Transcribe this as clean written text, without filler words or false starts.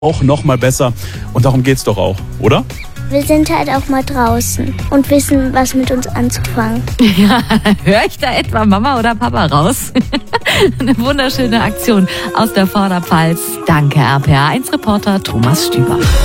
auch noch mal besser. Und darum geht's doch auch, oder? Wir sind halt auch mal draußen und wissen, was mit uns anzufangen. Ja, höre ich da etwa Mama oder Papa raus? Eine wunderschöne Aktion aus der Vorderpfalz. Danke, RPA1-Reporter Thomas Stüber.